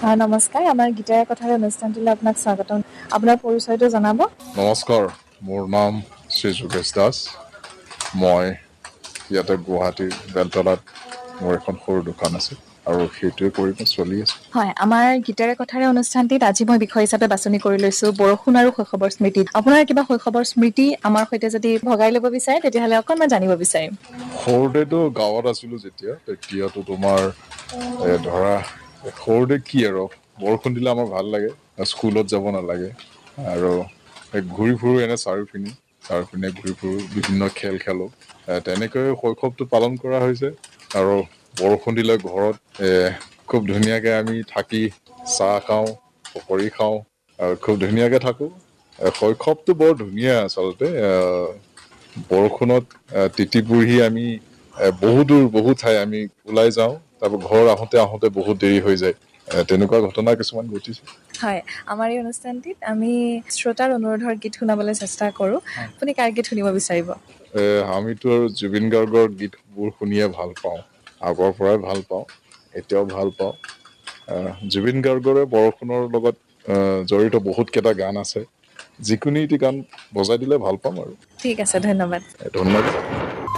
নমস্কাৰ, আমাৰ গীতাৰ কথাৰ অনুষ্ঠানটোলৈ আপোনাক স্বাগতম। আপোনাৰ পৰিচয়টো জনাব। নমস্কাৰ, মোৰ নাম শ্ৰী যোগেশ দাস। মই ইয়াতে গুৱাহাটীৰ বেলতলাত মোৰ এখন সৰু দোকান আছে আৰু সেইটোৱে কৰি চলি আছে। হয়, আমাৰ গীতাৰে কথাৰে অনুষ্ঠানটিত আজি মই বিষয় হিচাপে বাছনি কৰি লৈছো বৰষুণ আৰু শৈশৱৰ স্মৃতি। আপোনাৰ কিবা শৈশৱৰ স্মৃতি আমাৰ সৈতে যদি ভগাই ল'ব বিচাৰে তেতিয়াহ'লে অকণমান জানিব বিচাৰিম। সৰুতেতো গাঁৱত আছিলোঁ তেতিয়াতো তোমাৰ ধৰা সৰুতে কি আৰু বৰষুণ দিলে আমাৰ ভাল লাগে, স্কুলত যাব নালাগে আৰু ঘূৰি ফুৰো এনে চাৰিওপিনে ঘূৰি ফুৰো, বিভিন্ন খেল খেলোঁ। তেনেকৈ শৈশৱটো পালন কৰা হৈছে আৰু বৰষুণ দিলে ঘৰত খুব ধুনীয়াকৈ আমি থাকি চাহ খাওঁ, পকৰি খাওঁ আৰু খুব ধুনীয়াকৈ থাকোঁ। শৈশৱটো বৰ ধুনীয়া আচলতে। বৰষুণত তিতি বুঢ়ি আমি বহু ঠাই আমি ওলাই যাওঁ, তাৰপৰা ঘৰ আহোঁতে বহুত দেৰি হৈ যায়। তেনেকুৱা ঘটনা কিছুমান ঘটিছে। হয়, আমাৰ এই অনুষ্ঠানটিত আমি শ্ৰোতাৰ অনুৰোধৰ গীত শুনাবলৈ চেষ্টা কৰোঁ। আপুনি কাৰ গীত শুনিব বিচাৰিব? আমিতো আৰু জুবিন গাৰ্গৰ গীতবোৰ শুনিয়ে ভাল পাওঁ, আগৰ পৰাই ভাল পাওঁ, এতিয়াও ভাল পাওঁ। জুবিন গাৰ্গৰে বৰষুণৰ লগত জড়িত বহুতকেইটা গান আছে। যিকোনো এটি গান বজাই দিলে ভাল পাম আৰু। ঠিক আছে, ধন্যবাদ। ধন্যবাদ।